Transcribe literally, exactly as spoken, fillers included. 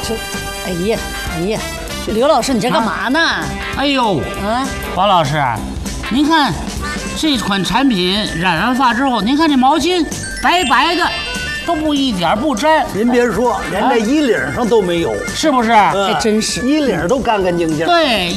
这，哎呀，哎呀，刘老师，你这干嘛呢？啊、 哎呦， 啊， 王老师，您看这款产品染完发之后，您看这毛巾白白的，都不一点不沾。 您别说，连这衣领上都没有， 是不是？ 还真是， 衣领都干干净净。 对。